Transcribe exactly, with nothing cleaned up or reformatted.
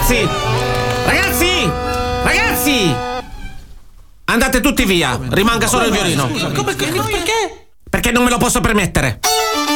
Ragazzi! Ragazzi! Ragazzi! Andate tutti via, rimanga solo il violino. Come, perché? Perché non me lo posso permettere.